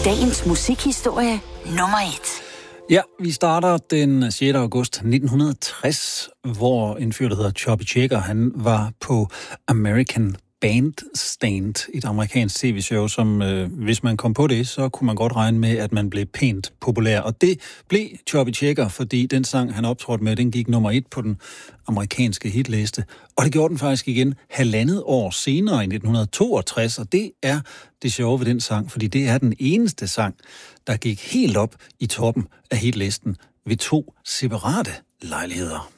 Dagens musikhistorie nummer 1. Ja, vi starter den 6. august 1960, hvor en fyr, der hedder Chubby Checker, han var på American Bandstand, et amerikansk tv-show, som hvis man kom på det, så kunne man godt regne med, at man blev pænt populær. Og det blev Chubby Checker, fordi den sang, han optrådte med, den gik nummer 1 på den amerikanske hitliste. Og det gjorde den faktisk igen 1,5 år senere i 1962, og det er det sjove ved den sang, fordi det er den eneste sang, der gik helt op i toppen af hitlisten ved 2 separate lejligheder.